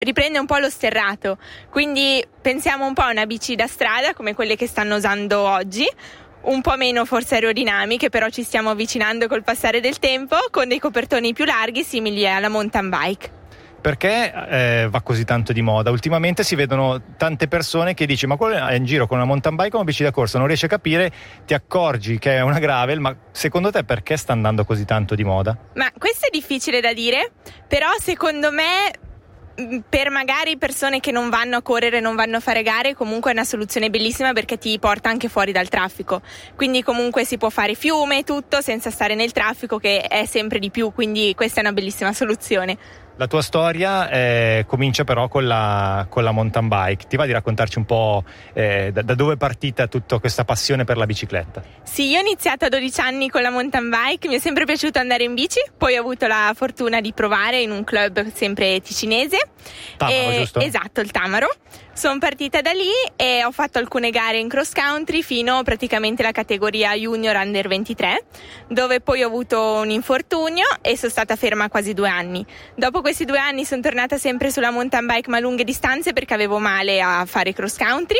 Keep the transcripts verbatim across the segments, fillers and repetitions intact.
riprende un po' lo sterrato, quindi pensiamo un po' a una bici da strada come quelle che stanno usando oggi, un po' meno forse aerodinamiche, però ci stiamo avvicinando col passare del tempo, con dei copertoni più larghi simili alla mountain bike. Perché eh, va così tanto di moda? Ultimamente si vedono tante persone che dici ma quello è in giro con una mountain bike o una bici da corsa, non riesci a capire, ti accorgi che è una gravel, ma secondo te perché sta andando così tanto di moda? Ma questo è difficile da dire, però secondo me per magari persone che non vanno a correre, non vanno a fare gare, comunque è una soluzione bellissima perché ti porta anche fuori dal traffico, quindi comunque si può fare fiume e tutto senza stare nel traffico che è sempre di più, quindi questa è una bellissima soluzione. La tua storia eh, comincia però con la, con la mountain bike. Ti va di raccontarci un po' eh, da, da dove è partita tutta questa passione per la bicicletta? Sì, io ho iniziato a dodici anni con la mountain bike, mi è sempre piaciuto andare in bici, poi ho avuto la fortuna di provare in un club sempre ticinese. Tamaro, e, giusto? Esatto, il Tamaro. Sono partita da lì e ho fatto alcune gare in cross country fino praticamente alla categoria junior under ventitré, dove poi ho avuto un infortunio e sono stata ferma quasi due anni. Dopo questi due anni sono tornata sempre sulla mountain bike ma a lunghe distanze perché avevo male a fare cross country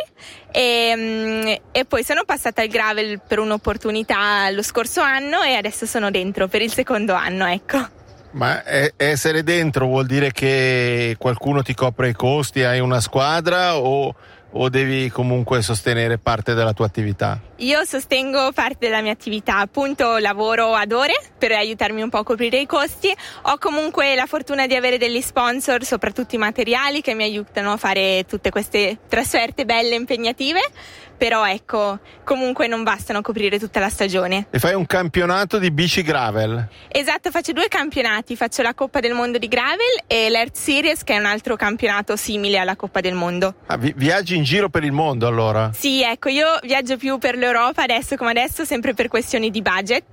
e, e poi sono passata al gravel per un'opportunità lo scorso anno e adesso sono dentro per il secondo anno, ecco. Ma essere dentro vuol dire che qualcuno ti copre i costi, hai una squadra o, o devi comunque sostenere parte della tua attività? Io sostengo parte della mia attività, appunto lavoro ad ore per aiutarmi un po' a coprire i costi, ho comunque la fortuna di avere degli sponsor, soprattutto i materiali che mi aiutano a fare tutte queste trasferte belle e impegnative, però ecco, comunque non bastano a coprire tutta la stagione. E fai un campionato di bici gravel? Esatto, faccio due campionati, faccio la Coppa del Mondo di Gravel e l'Earth Series che è un altro campionato simile alla Coppa del Mondo. Ah, vi- viaggi in giro per il mondo allora? Sì, ecco, io viaggio più per l'Europa adesso come adesso, sempre per questioni di budget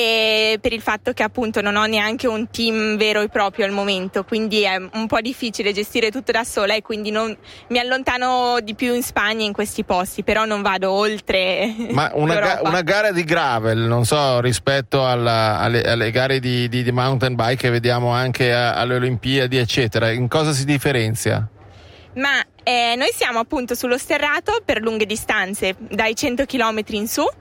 e per il fatto che appunto non ho neanche un team vero e proprio al momento, quindi è un po' difficile gestire tutto da sola e quindi non, mi allontano di più in Spagna in questi posti, però non vado oltre. Ma una, ga- una gara di gravel, non so, rispetto alla, alle, alle gare di, di, di mountain bike che vediamo anche a, alle Olimpiadi eccetera, in cosa si differenzia? Ma eh, noi siamo appunto sullo sterrato per lunghe distanze, dai cento chilometri in su.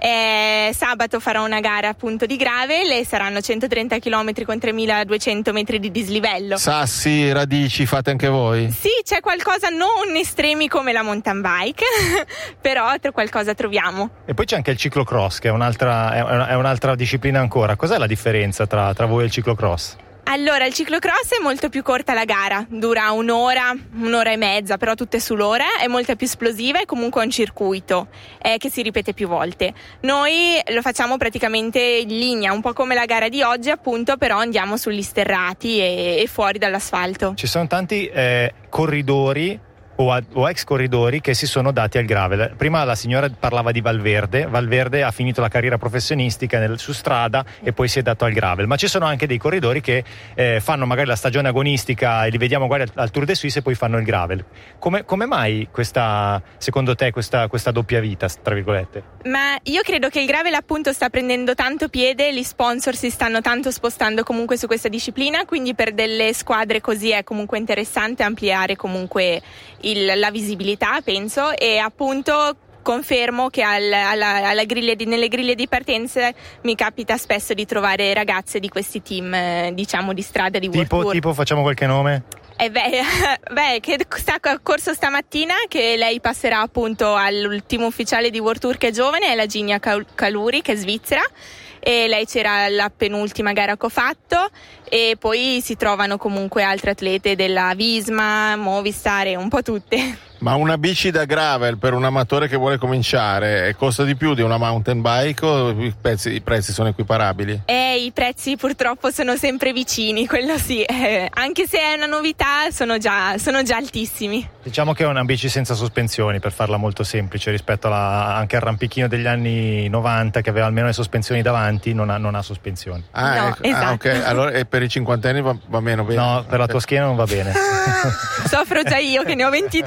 Eh, sabato farò una gara appunto di gravel e saranno centotrenta chilometri con tremiladuecento metri di dislivello. Sassi, radici, fate anche voi? Sì, c'è qualcosa non estremi come la mountain bike, però qualcosa troviamo. E poi c'è anche il ciclocross che è un'altra, è, è un'altra disciplina ancora. Cos'è la differenza tra, tra voi e il ciclocross? Allora, il ciclocross è molto più corta la gara, dura un'ora, un'ora e mezza, però tutte sull'ora, è molto più esplosiva e comunque è un circuito eh, che si ripete più volte. Noi lo facciamo praticamente in linea, un po' come la gara di oggi appunto, però andiamo sugli sterrati e, e fuori dall'asfalto. Ci sono tanti eh, corridori o, a, o ex corridori che si sono dati al gravel. Prima la signora parlava di Valverde. Valverde ha finito la carriera professionistica nel, su strada e poi si è dato al gravel, ma ci sono anche dei corridori che eh, fanno magari la stagione agonistica e li vediamo magari al, al Tour de Suisse e poi fanno il gravel. Come, come mai questa, secondo te, questa, questa doppia vita, tra virgolette? Ma io credo che il gravel appunto sta prendendo tanto piede, gli sponsor si stanno tanto spostando comunque su questa disciplina, quindi per delle squadre così è comunque interessante ampliare comunque il, la visibilità, penso, e appunto confermo che al, alla, alla griglia di, nelle griglie di partenze mi capita spesso di trovare ragazze di questi team eh, diciamo di strada di World Tipo, Tour. tipo facciamo qualche nome? Eh beh, beh, che sta a corso stamattina, che lei passerà appunto all'ultimo ufficiale di World Tour che è giovane, è la Ginia Kaluri che è svizzera, e lei c'era alla penultima gara che ho fatto, e poi si trovano comunque altre atlete della Visma, Movistar e un po' tutte. Ma una bici da gravel per un amatore che vuole cominciare costa di più di una mountain bike o i prezzi, i prezzi sono equiparabili? Eh, i prezzi purtroppo sono sempre vicini, quello sì, eh, anche se è una novità sono già, sono già altissimi. Diciamo che è una bici senza sospensioni, per farla molto semplice, rispetto alla, anche al rampichino degli anni novanta che aveva almeno le sospensioni davanti, non ha, non ha sospensioni. Ah, no, ecco. esatto. Ah, ok, allora e per i cinquantenni va, va meno bene? No, per la okay. tua schiena non va bene. Soffro già io che ne ho ventidue, quindi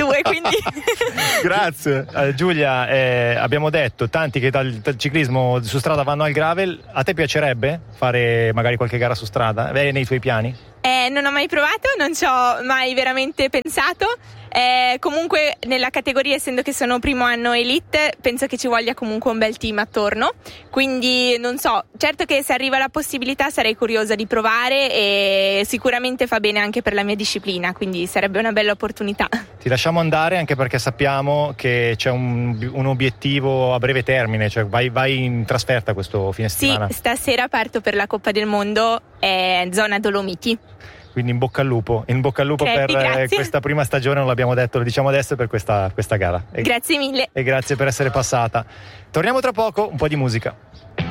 quindi Grazie. Eh, Giulia, eh, abbiamo detto tanti che dal, dal ciclismo su strada vanno al gravel. A te piacerebbe fare magari qualche gara su strada? È nei tuoi piani? Eh, non ho mai provato, non ci ho mai veramente pensato. Eh, comunque nella categoria, essendo che sono primo anno elite, penso che ci voglia comunque un bel team attorno, quindi non so, certo che se arriva la possibilità sarei curiosa di provare e sicuramente fa bene anche per la mia disciplina, quindi sarebbe una bella opportunità. Ti lasciamo andare anche perché sappiamo che c'è un, un obiettivo a breve termine, cioè vai, vai in trasferta questo fine settimana. Sì, stasera parto per la Coppa del Mondo, eh, zona Dolomiti. Quindi in bocca al lupo, in bocca al lupo Crepi, per grazie. eh, questa prima stagione, non l'abbiamo detto, lo diciamo adesso, per questa, questa gara. E, Grazie mille. e grazie per essere passata. Torniamo tra poco, un po' di musica.